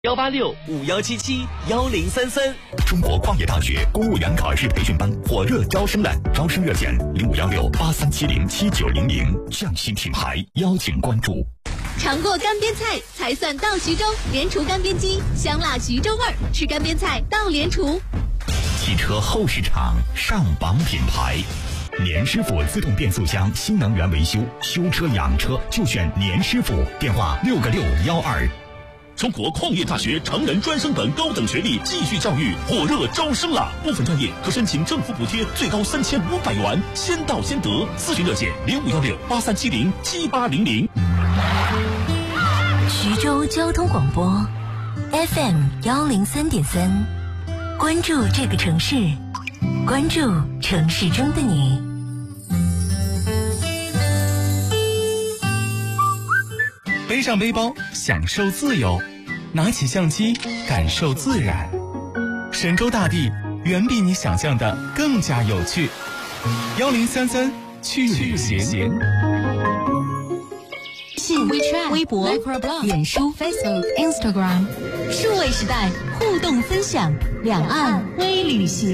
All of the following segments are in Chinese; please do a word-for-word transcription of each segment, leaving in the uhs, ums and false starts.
幺八六五幺七七幺零三三。 中国矿业大学公务员考试培训班火热招生了，招生热线零五幺六八三七零七九零零，匠心品牌邀请关注。 尝过干煸菜才算到徐州，莲厨干煸鸡，香辣徐州味儿，吃干煸菜到莲厨。 汽车后市场上榜品牌，年师傅自动变速箱新能源维修，修车养车就选年师傅，电话六个六幺二。 中国矿业大学成人专升本高等学历继续教育火热招生了，部分专业可申请政府补贴，最高三千五百元，先到先得。咨询热线零五幺六八三七零七八零零。 徐州交通广播 F M 幺零三点三，关注这个城市，关注城市中的你。 背上背包，享受自由；拿起相机，感受自然。神州大地远比你想象的更加有趣。幺零三三去旅行。 信、微博、脸书、Facebook、Instagram， 数位时代互动分享，两岸微旅行。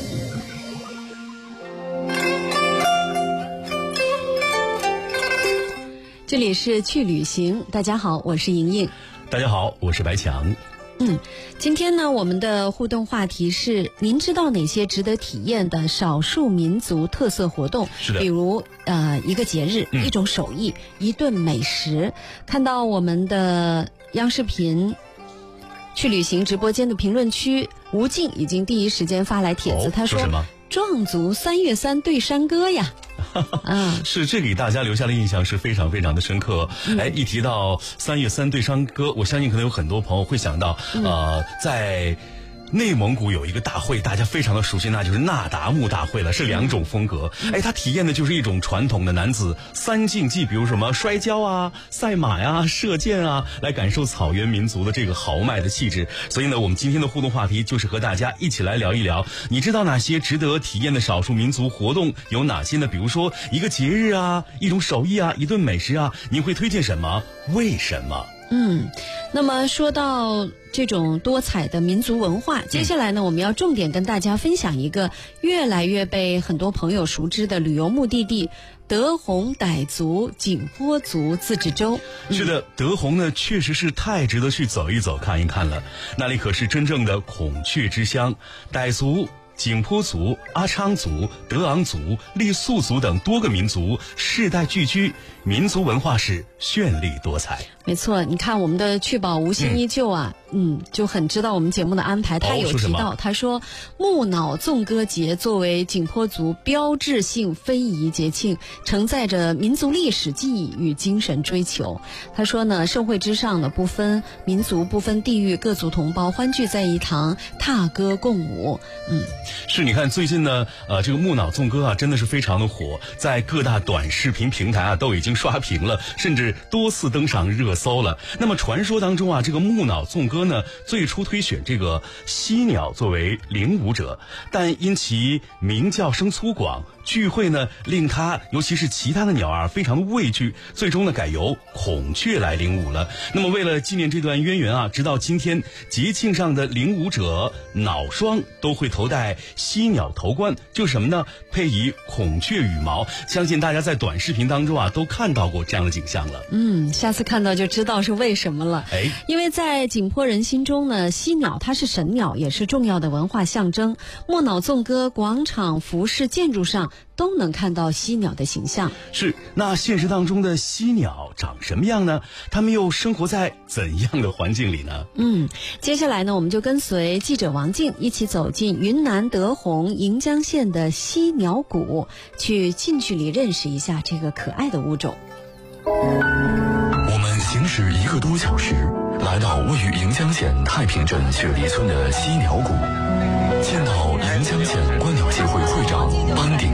这里是去旅行，大家好，我是莹莹。 大家好，我是白强。 嗯，今天呢，我们的互动话题是：您知道哪些值得体验的少数民族特色活动？ 是的， 比如呃一个节日、 嗯、 一种手艺、一顿美食。看到我们的央视频去旅行直播间的评论区，吴静已经第一时间发来帖子， 哦、 他说：“ 说什么？ 壮族三月三对山歌呀。” 啊，是这给大家留下的印象是非常非常的深刻。嗯、哎，一提到三月三对山歌，我相信可能有很多朋友会想到，嗯、呃，在内蒙古有一个大会，大家非常的熟悉，那就是那达慕大会了，是两种风格。哎，它体验的就是一种传统的男子三竞技，比如什么摔跤啊、赛马呀、射箭啊，来感受草原民族的这个豪迈的气质。所以呢，我们今天的互动话题就是和大家一起来聊一聊，你知道哪些值得体验的少数民族活动有哪些呢？比如说一个节日啊、一种手艺啊、一顿美食啊，您会推荐什么？为什么？ 嗯，那么说到这种多彩的民族文化，接下来呢，我们要重点跟大家分享一个越来越被很多朋友熟知的旅游目的地——德宏傣族景颇族自治州。 嗯、是的，德宏呢确实是太值得去走一走、看一看了。那里可是真正的孔雀之乡，傣族、景颇族、阿昌族、德昂族、傈僳族等多个民族世代聚居，民族文化是绚丽多彩。 没错，你看我们的确保无心依旧啊，嗯, 嗯，就很知道我们节目的安排。他有提到，哦、他说木脑纵歌节作为景颇族标志性非遗节庆，承载着民族历史记忆与精神追求。他说呢，盛会之上呢，不分民族、不分地域，各族同胞欢聚在一堂，踏歌共舞。嗯， 是，你看最近呢，呃，这个木脑纵歌啊，真的是非常的火，在各大短视频平台啊都已经刷屏了，甚至多次登上热搜了。那么传说当中啊，这个木脑纵歌呢，最初推选这个犀鸟作为领舞者，但因其鸣叫声粗犷，聚会呢令他尤其是其他的鸟儿非常的畏惧，最终呢改由孔雀来领舞了。那么为了纪念这段渊源啊，直到今天节庆上的领舞者脑霜都会头戴犀鸟头冠，就是什么呢？配以孔雀羽毛。相信大家在短视频当中啊都看到过这样的景象了。 嗯，下次看到就知道是为什么了。 哎， 因为在景颇人心中呢，犀鸟它是神鸟，也是重要的文化象征。木脑纵歌广场、服饰、建筑上都能看到犀鸟的形象。 是，那现实当中的犀鸟长什么样呢？它们又生活在怎样的环境里呢？ 嗯，接下来呢，我们就跟随记者王静一起走进云南德宏盈江县的犀鸟谷，去近距离认识一下这个可爱的物种。 我们行驶一个多小时，来到位于盈江县太平镇雪梨村的犀鸟谷，见到盈江县观鸟协会会长班鼎营。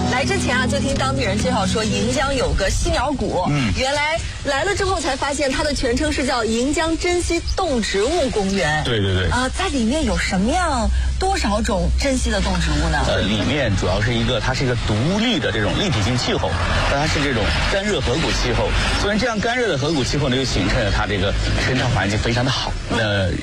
来之前啊，就听当地人介绍说，银江有个犀鸟谷，嗯，原来来了之后才发现，它的全称是叫银江珍稀动植物公园。 对对对。 啊、呃，在里面有什么样、多少种珍稀的动植物呢？ 呃，里面主要是一个，它是一个独立的这种立体性气候，它是这种干热河谷气候。所以这样干热的河谷气候呢，就形成了它这个生态环境非常的好。那